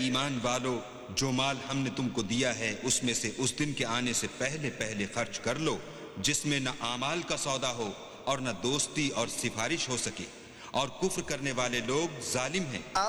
ईमान वालो, जो माल हमने तुमको दिया है उसमें से उस दिन के आने से पहले पहले खर्च कर लो जिसमें न आमाल का सौदा हो और न दोस्ती और सिफारिश हो सके, और कुफ्र करने वाले लोग जालिम हैं।